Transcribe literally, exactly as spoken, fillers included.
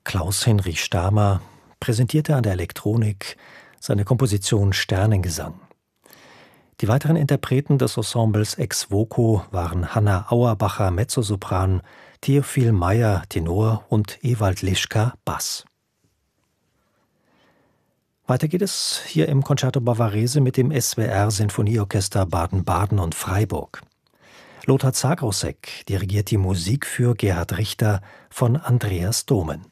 Klaus-Hinrich Stamer präsentierte an der Elektronik seine Komposition Sternengesang. Die weiteren Interpreten des Ensembles Ex Voco waren Hanna Auerbacher, Mezzosopran, Theophil Meyer, Tenor und Ewald Lischka, Bass. Weiter geht es hier im Concerto Bavarese mit dem S W R-Sinfonieorchester Baden-Baden und Freiburg. Lothar Zagrossek dirigiert die Musik für Gerhard Richter von Andreas Domen.